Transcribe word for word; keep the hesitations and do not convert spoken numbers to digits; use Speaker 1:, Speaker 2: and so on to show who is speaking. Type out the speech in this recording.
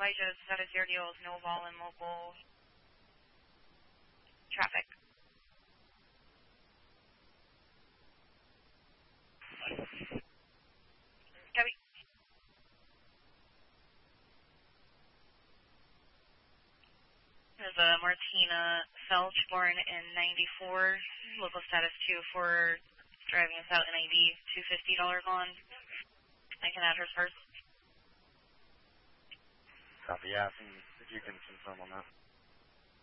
Speaker 1: Elijah, status zero deals, no vol in local traffic. Copy. There's a Martina Felch, born in ninety-four, local status two for driving us out in I D, two hundred fifty dollars on. I can add her first.
Speaker 2: Copy, yeah, if you can confirm on that.